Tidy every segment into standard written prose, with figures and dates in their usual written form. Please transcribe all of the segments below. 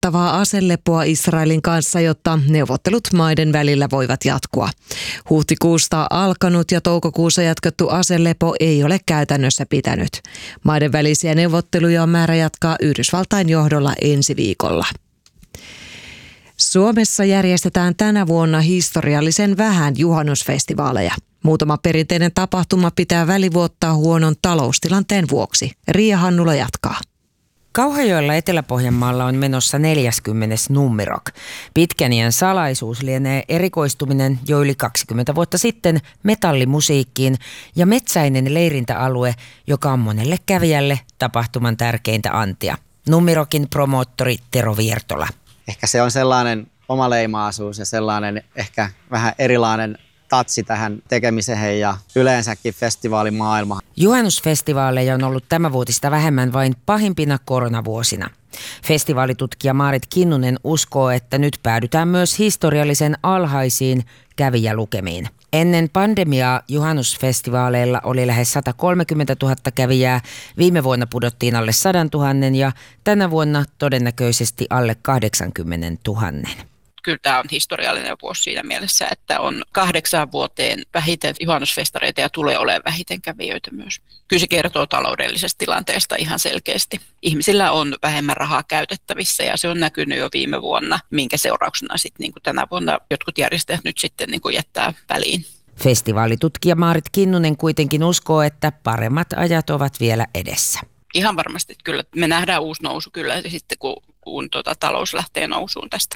kattavaa aselepoa Israelin kanssa, jotta neuvottelut maiden välillä voivat jatkua. Huhtikuusta alkanut ja toukokuussa jatkettu aselepo ei ole käytännössä pitänyt. Maiden välisiä neuvotteluja on määrä jatkaa Yhdysvaltain johdolla ensi viikolla. Suomessa järjestetään tänä vuonna historiallisen vähän juhannusfestivaaleja. Muutama perinteinen tapahtuma pitää välivuottaa huonon taloustilanteen vuoksi. Riia Hannula jatkaa. Kauhajoella Etelä-Pohjanmaalla on menossa 40. Nummirok. Pitkänien salaisuus lienee erikoistuminen jo yli 20 vuotta sitten metallimusiikkiin ja metsäinen leirintäalue, joka on monelle kävijälle tapahtuman tärkeintä antia. Nummirokin promoottori Tero Viertola. Ehkä se on sellainen omaleimaisuus ja sellainen ehkä vähän erilainen tatsi tähän tekemiseen ja yleensäkin festivaalimaailma. Juhannusfestivaaleja on ollut tämänvuotista vähemmän vain pahimpina koronavuosina. Festivaalitutkija Maarit Kinnunen uskoo, että nyt päädytään myös historiallisen alhaisiin kävijälukemiin. Ennen pandemiaa juhannusfestivaaleilla oli lähes 130 000 kävijää, viime vuonna pudottiin alle 100 000 ja tänä vuonna todennäköisesti alle 80 000. Kyllä tämä on historiallinen vuosi siinä mielessä, että on 8 vuoteen vähiten juhannusfestareita ja tulee olemaan vähiten kävijöitä myös. Kyllä se kertoo taloudellisesta tilanteesta ihan selkeästi. Ihmisillä on vähemmän rahaa käytettävissä ja se on näkynyt jo viime vuonna, minkä seurauksena sitten niin kuin tänä vuonna jotkut järjestäjät nyt sitten niin kuin jättää väliin. Festivaalitutkija Maarit Kinnunen kuitenkin uskoo, että paremmat ajat ovat vielä edessä. Ihan varmasti kyllä. Me nähdään uusi nousu kyllä sitten, kun talous lähtee nousuun tästä.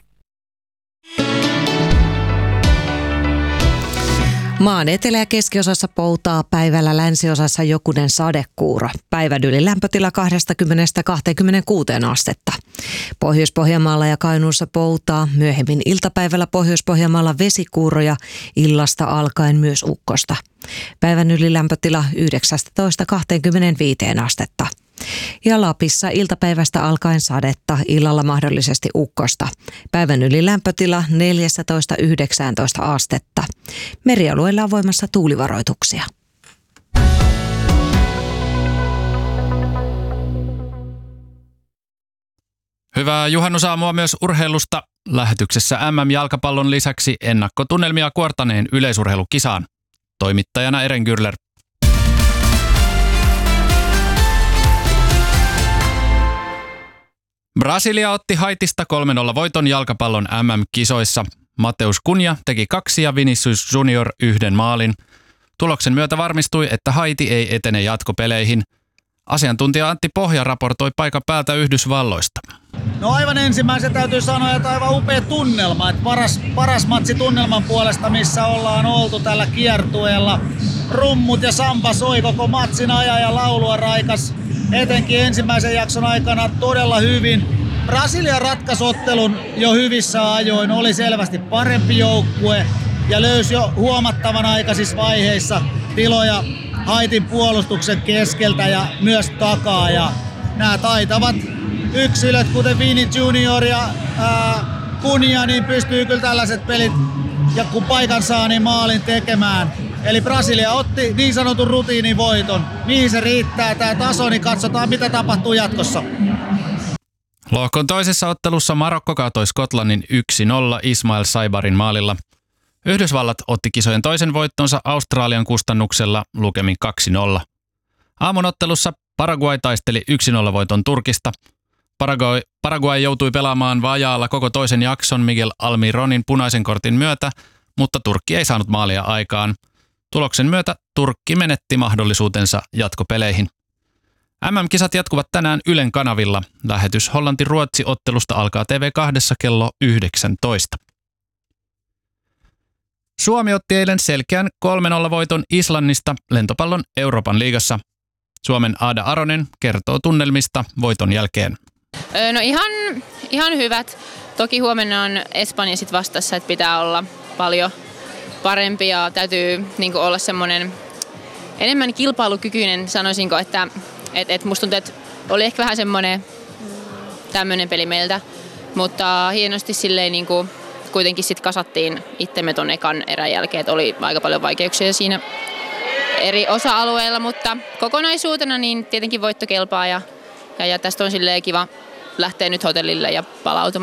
Maan etelä- ja keskiosassa poutaa, päivällä länsiosassa jokunen sadekuuro. Päivän yli lämpötila 20–26 astetta. Pohjois-Pohjanmaalla ja Kainuussa poutaa, myöhemmin iltapäivällä Pohjois-Pohjanmaalla vesikuuroja, illasta alkaen myös ukkosta. Päivän yli lämpötila 19–25 astetta. Ja Lapissa iltapäivästä alkaen sadetta, illalla mahdollisesti ukkosta. Päivän yli lämpötila 14–19 astetta. Merialueilla on voimassa tuulivaroituksia. Hyvää juhannusaamua myös urheilusta. Lähetyksessä MM-jalkapallon lisäksi ennakkotunnelmia kuortaneen yleisurheilukisaan. Toimittajana Eren Gürler. Brasilia otti Haitista 3-0 voiton jalkapallon MM-kisoissa. Mateus Cunha teki 2 ja Vinicius Junior 1 maalin. Tuloksen myötä varmistui, että Haiti ei etene jatkopeleihin. Asiantuntija Antti Pohja raportoi paikan päältä Yhdysvalloista. No aivan ensimmäisen täytyy sanoa, että aivan upea tunnelma. Että paras matsi tunnelman puolesta, missä ollaan oltu tällä kiertueella. Rummut ja samba soi koko matsin ajan ja laulua raikas. Etenkin ensimmäisen jakson aikana todella hyvin. Brasilia ratkaisi ottelun jo hyvissä ajoin, oli selvästi parempi joukkue ja löysi jo huomattavan aikaisissa vaiheissa tiloja Haitin puolustuksen keskeltä ja myös takaa. Ja nämä taitavat yksilöt, kuten Vini Junior ja Cunha, niin pystyy kyllä tällaiset pelit, ja kun paikan saa, niin maalin tekemään. Eli Brasilia otti niin sanotun rutiinivoiton. Mihin se riittää tämä taso, niin katsotaan mitä tapahtuu jatkossa. Lohkon toisessa ottelussa Marokko kaatoi Skotlannin 1-0 Ismail Saibarin maalilla. Yhdysvallat otti kisojen toisen voittonsa Australian kustannuksella lukemin 2-0. Aamun ottelussa Paraguay taisteli 1-0 voiton Turkista. Paraguay joutui pelaamaan vajaalla koko toisen jakson Miguel Almironin punaisen kortin myötä, mutta Turkki ei saanut maalia aikaan. Tuloksen myötä Turkki menetti mahdollisuutensa jatkopeleihin. MM-kisat jatkuvat tänään Ylen kanavilla. Lähetys Hollanti-Ruotsi-ottelusta alkaa TV2 kello 19. Suomi otti eilen selkeän 3-0 voiton Islannista lentopallon Euroopan liigassa. Suomen Aada Aronen kertoo tunnelmista voiton jälkeen. No ihan hyvät. Toki huomenna on Espanja sit vastassa, että pitää olla paljon parempi ja täytyy niin olla semmoinen enemmän kilpailukykyinen, sanoisinko, että musta tuntuu, että oli ehkä vähän semmoinen tämmöinen peli meiltä, mutta hienosti silleen niin kuin kuitenkin sit kasattiin itsemme ton ekan erän jälkeen, että oli aika paljon vaikeuksia siinä eri osa-alueilla, mutta kokonaisuutena niin tietenkin voitto kelpaa ja tästä on silleen kiva lähteä nyt hotellille ja palautumaan.